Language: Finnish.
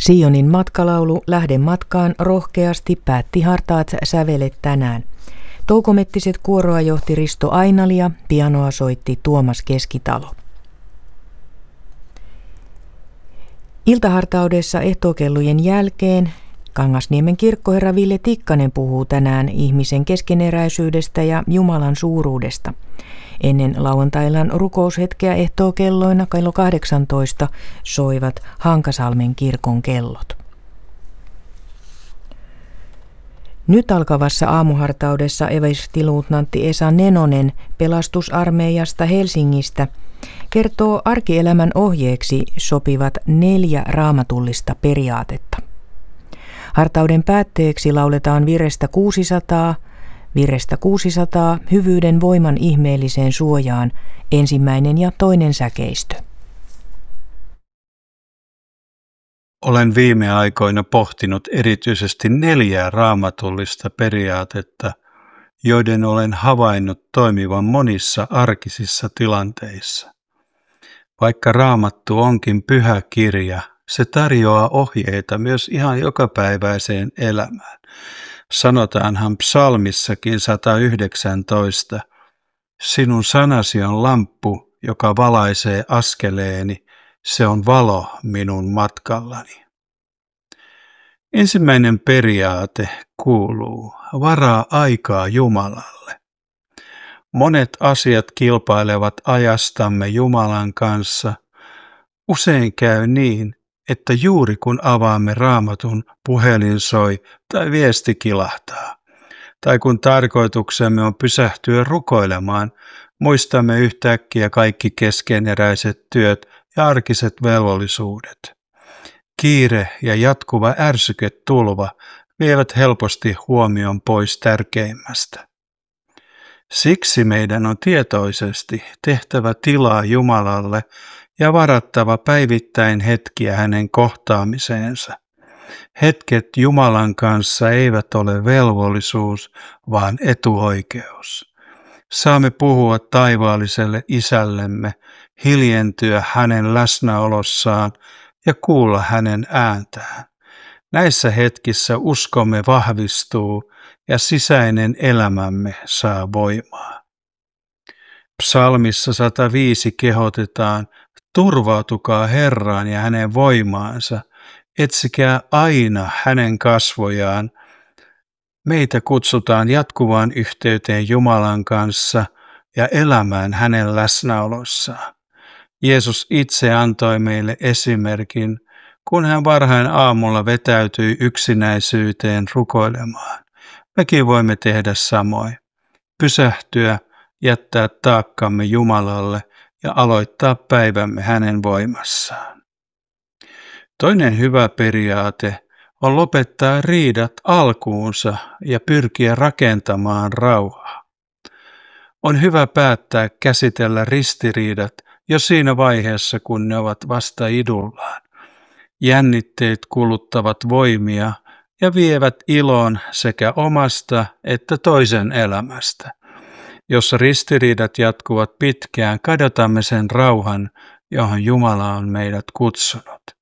Sionin matkalaulu Lähde matkaan rohkeasti päätti hartaat sävelet tänään. Toukomettiset kuoroa johti Risto Ainali ja pianoa soitti Tuomas Keskitalo. Iltahartaudessa ehtookellujen jälkeen Kangasniemen kirkkoherra Ville Tikkanen puhuu tänään ihmisen keskeneräisyydestä ja Jumalan suuruudesta. Ennen lauantailan rukoushetkeä ehtookelloina kello 18 soivat Hankasalmen kirkon kellot. Nyt alkavassa aamuhartaudessa everstiluutnantti Esa Nenonen pelastusarmeijasta Helsingistä kertoo arkielämän ohjeeksi sopivat 4 raamatullista periaatetta. Hartauden päätteeksi lauletaan virestä 600, hyvyyden voiman ihmeelliseen suojaan, 1. ja 2. säkeistö. Olen viime aikoina pohtinut erityisesti 4 raamatullista periaatetta, joiden olen havainnut toimivan monissa arkisissa tilanteissa. Vaikka Raamattu onkin pyhä kirja, se tarjoaa ohjeita myös ihan jokapäiväiseen elämään. Sanotaanhan psalmissakin 119, sinun sanasi on lamppu, joka valaisee askeleeni, se on valo minun matkallani. Ensimmäinen periaate kuuluu, varaa aikaa Jumalalle. Monet asiat kilpailevat ajastamme Jumalan kanssa. Usein käy niin, että juuri kun avaamme Raamatun, puhelin soi tai viesti kilahtaa. Tai kun tarkoituksemme on pysähtyä rukoilemaan, muistamme yhtäkkiä kaikki keskeneräiset työt ja arkiset velvollisuudet. Kiire ja jatkuva ärsyketulva vievät helposti huomion pois tärkeimmästä. Siksi meidän on tietoisesti tehtävä tilaa Jumalalle ja varattava päivittäin hetkiä hänen kohtaamiseensa. Hetket Jumalan kanssa eivät ole velvollisuus, vaan etuoikeus. Saamme puhua taivaalliselle Isällemme, hiljentyä hänen läsnäolossaan ja kuulla hänen ääntään. Näissä hetkissä uskomme vahvistuu ja sisäinen elämämme saa voimaa. Psalmissa 105 kehotetaan, turvautukaa Herraan ja hänen voimaansa, etsikää aina hänen kasvojaan. Meitä kutsutaan jatkuvaan yhteyteen Jumalan kanssa ja elämään hänen läsnäolossaan. Jeesus itse antoi meille esimerkin, kun hän varhain aamulla vetäytyi yksinäisyyteen rukoilemaan. Mekin voimme tehdä samoin. Pysähtyä, jättää taakkamme Jumalalle ja aloittaa päivämme hänen voimassaan. Toinen hyvä periaate on lopettaa riidat alkuunsa ja pyrkiä rakentamaan rauhaa. On hyvä päättää käsitellä ristiriidat jo siinä vaiheessa, kun ne ovat vasta idullaan. Jännitteet kuluttavat voimia ja vievät ilon sekä omasta että toisen elämästä. Jos ristiriidat jatkuvat pitkään, kadotamme sen rauhan, johon Jumala on meidät kutsunut.